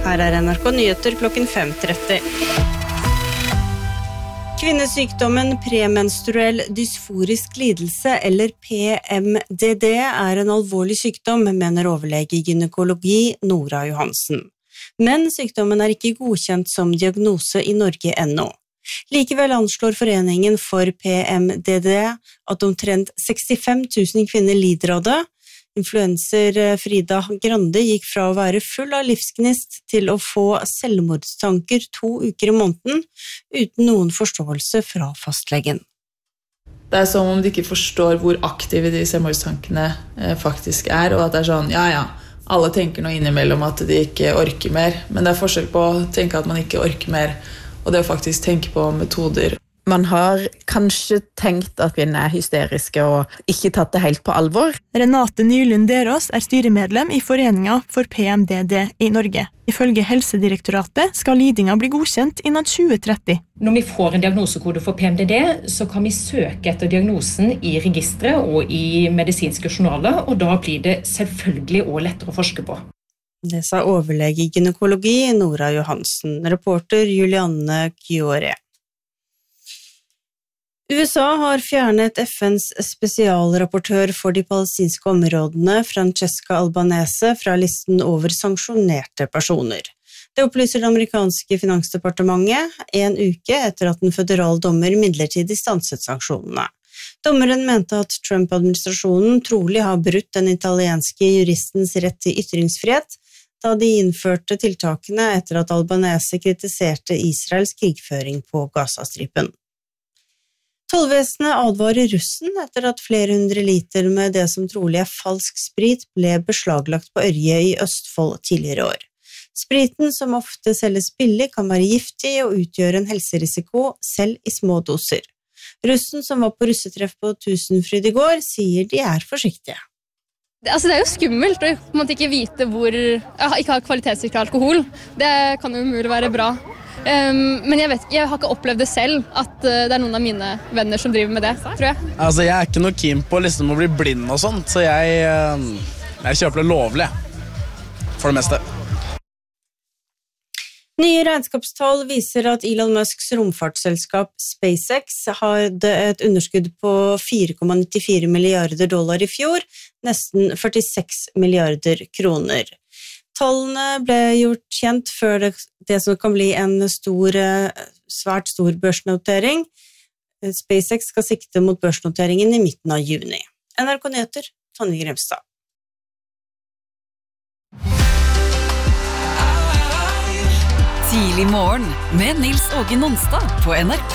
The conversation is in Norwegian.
Her NRK Nyheter klokken 5:30. Kvinnesykdommen premenstruell dysforisk lidelse, eller PMDD, en alvorlig sykdom, mener overlege i gynekologi Nora Johansen. Men sykdommen ikke godkjent som diagnose i Norge ennå. Likevel anslår Foreningen for PMDD at omtrent 65 000 kvinner lider av det. Influencer Frida Grande gikk fra å være full av livsgnist til å få selvmordstanker 2 uker i måneden, uten noen forståelse fra fastlegen. Det som om de ikke forstår hvor aktive de selvmordstankene faktisk og at det sånn, ja, alle tenker noe innimellom at de ikke orker mer, men det forskjell på å tenke at man ikke orker mer, og det å faktisk tenke på metoder. Man har kanskje tenkt at kvinner hysteriske og ikke tatt det helt på alvor. Renate Nylund Derås styremedlem i Foreningen for PMDD i Norge. Ifølge Helsedirektoratet skal lidinga bli godkjent innen 2030. Når vi får en diagnosekode for PMDD, så kan vi søke etter diagnosen i registret og i medisinske journaler, og da blir det selvfølgelig også lettere å forske på. Det sa overlege i gynekologi Nora Johansen, reporter Julianne Giore. USA har fjernet FNs spesialrapportør for de palestinske områdene, Francesca Albanese, fra listen over sanksjonerte personer. Det opplyser det amerikanske finansdepartementet en uke etter at en føderal dommer midlertidig stanset sanksjonene. Dommeren mente at Trump-administrasjonen trolig har brutt den italienske juristens rett til ytringsfrihet, da de innførte tiltakene etter at Albanese kritiserte Israels krigføring på Gazastripen. Tollvesenet advarer russen etter at flere hundre liter med det som trolig falsk sprit ble beslaglagt på Ørje i Østfold tidligere år. Spriten, som ofte selges billig, kan være giftig og utgjøre en helserisiko selv i små doser. Russen, som var på russetreff på Tusenfryd i går, sier de forsiktige. Det jo skummelt å ikke vite ikke ha kvalitetssikret alkohol. Det kan jo umulig være bra. Men jeg har ikke opplevd det selv, at det noen av mine venner som driver med det, tror jeg. Altså, jeg ikke noe keen på liksom å bli blind og sånt, så jeg kjøper det lovlig, for det meste. Nye regnskapstall viser at Elon Musks romfartsselskap SpaceX hadde et underskudd på $4,94 milliarder i fjor, nesten 46 milliarder kroner. Tallene ble gjort kjent før det som kan bli en svært stor børsnotering. SpaceX skal sikte mot børsnoteringen i midten av juni. NRK Nyheter, Tonje Gremstad. Tidlig morgen med Nils Åge Nonstad på NRK